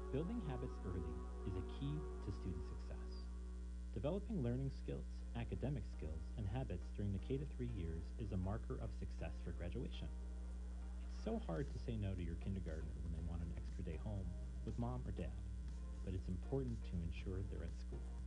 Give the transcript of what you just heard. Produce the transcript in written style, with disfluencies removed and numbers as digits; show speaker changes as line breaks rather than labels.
Building habits early is a key to student success. Developing learning skills, academic skills, and habits during the K to 3 years is a marker of success for graduation. It's so hard to say no to your kindergartner when they want an extra day home with mom or dad, but it's important to ensure they're at school.